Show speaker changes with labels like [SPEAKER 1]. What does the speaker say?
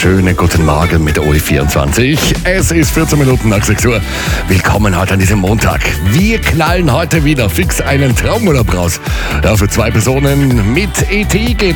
[SPEAKER 1] Schönen guten Morgen mit der OE24. Es ist 14 Minuten nach 6 Uhr. Willkommen heute an diesem Montag. Wir knallen heute wieder fix einen Traumurlaub raus. Ja, für 2 Personen mit ET geht